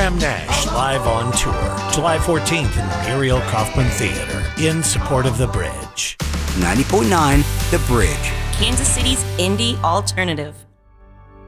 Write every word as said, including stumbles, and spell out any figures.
Graham Nash live on tour, July fourteenth in the Muriel Kaufman Theater, in support of The Bridge. ninety point nine The Bridge. Kansas City's indie alternative.